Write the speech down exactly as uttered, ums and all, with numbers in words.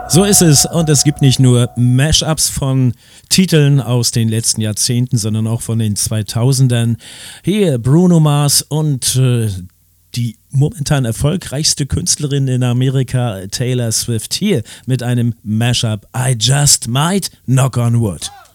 So ist es, und es gibt nicht nur Mashups von Titeln aus den letzten Jahrzehnten, sondern auch von den zweitausendern. Hier Bruno Mars und äh, die momentan erfolgreichste Künstlerin in Amerika, Taylor Swift, hier mit einem Mashup I Just Might Knock on Wood.